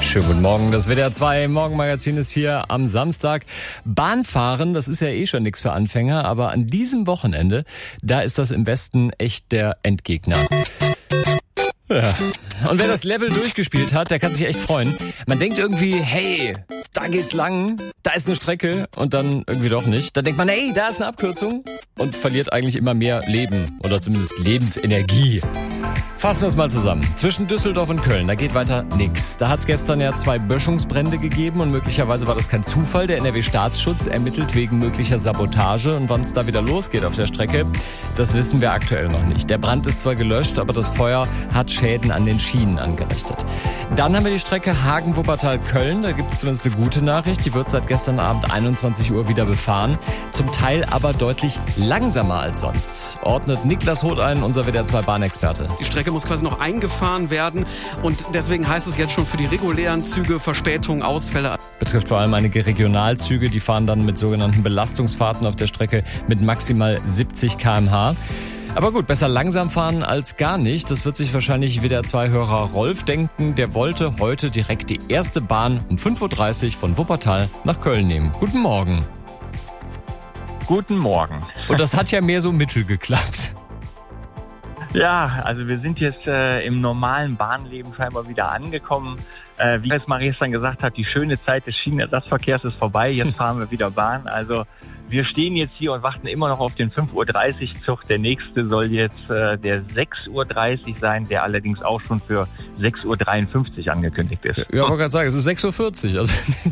Schönen guten Morgen, das WDR 2 Morgenmagazin ist hier am Samstag. Bahnfahren, das ist ja eh schon nichts für Anfänger, aber an diesem Wochenende, da ist das im Westen echt der Endgegner. Ja. Und wer das Level durchgespielt hat, der kann sich echt freuen. Man denkt irgendwie, hey, da geht's lang, da ist eine Strecke und dann irgendwie doch nicht. Dann denkt man, hey, da ist eine Abkürzung und verliert eigentlich immer mehr Leben oder zumindest Lebensenergie. Fassen wir es mal zusammen. Zwischen Düsseldorf und Köln, da geht weiter nix. Da hat es gestern ja 2 Böschungsbrände gegeben und möglicherweise war das kein Zufall. Der NRW-Staatsschutz ermittelt wegen möglicher Sabotage und wann es da wieder losgeht auf der Strecke, das wissen wir aktuell noch nicht. Der Brand ist zwar gelöscht, aber das Feuer hat Schäden an den Schienen angerichtet. Dann haben wir die Strecke Hagen-Wuppertal-Köln. Da gibt es zumindest eine gute Nachricht. Die wird seit gestern Abend 21 Uhr wieder befahren. Zum Teil aber deutlich langsamer als sonst. Ordnet Niklas Hoth ein, unser WDR 2 Bahnexperte. Die Strecke muss quasi noch eingefahren werden und deswegen heißt es jetzt schon für die regulären Züge Verspätungen, Ausfälle. Betrifft vor allem einige Regionalzüge, die fahren dann mit sogenannten Belastungsfahrten auf der Strecke mit maximal 70 km/h. Aber gut, besser langsam fahren als gar nicht. Das wird sich wahrscheinlich WDR 2-Hörer Rolf denken. Der wollte heute direkt die erste Bahn um 5.30 Uhr von Wuppertal nach Köln nehmen. Guten Morgen. Guten Morgen. Und das hat ja mehr so mittel geklappt. Ja, also wir sind jetzt im normalen Bahnleben scheinbar wieder angekommen. Wie es Marie gestern gesagt hat, die schöne Zeit des Schienenersatzverkehrs ist vorbei. Jetzt fahren wir wieder Bahn. Also wir stehen jetzt hier und warten immer noch auf den 5.30 Uhr Zug. Der nächste soll jetzt der 6.30 Uhr sein, der allerdings auch schon für 6.53 Uhr angekündigt ist. Ja, ich wollte gerade sagen, es ist 6.40 Uhr.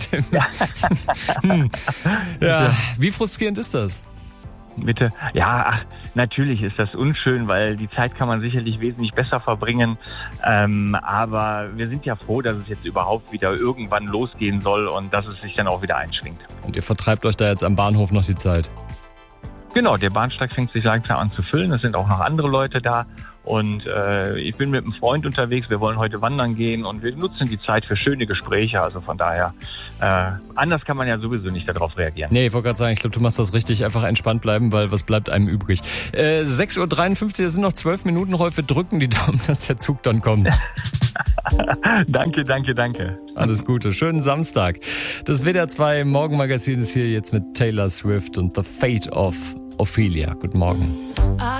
Also, ja, wie frustrierend ist das? Bitte. Ja, natürlich ist das unschön, weil die Zeit kann man sicherlich wesentlich besser verbringen. Aber wir sind ja froh, dass es jetzt überhaupt wieder irgendwann losgehen soll und dass es sich dann auch wieder einschwingt. Und ihr vertreibt euch da jetzt am Bahnhof noch die Zeit? Genau, der Bahnsteig fängt sich langsam an zu füllen. Es sind auch noch andere Leute da. Und ich bin mit einem Freund unterwegs. Wir wollen heute wandern gehen und wir nutzen die Zeit für schöne Gespräche. Also von daher, anders kann man ja sowieso nicht darauf reagieren. Nee, ich wollte gerade sagen, ich glaube, du machst das richtig. Einfach entspannt bleiben, weil was bleibt einem übrig? 6.53 Uhr, das sind noch 12 Minuten. Rolf, wir drücken die Daumen, dass der Zug dann kommt. Danke. Alles Gute, schönen Samstag. Das WDR 2 Morgenmagazin ist hier jetzt mit Taylor Swift und The Fate of Ophelia. Guten Morgen.